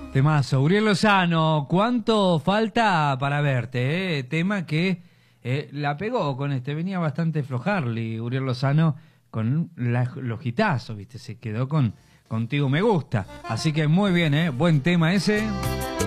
Temazo, Uriel Lozano, ¿cuánto falta para verte? Tema que la pegó con este, venía bastante flojarli, Uriel Lozano, con los hitazos, ¿viste? Se quedó con Contigo Me Gusta. Así que muy bien, buen tema ese.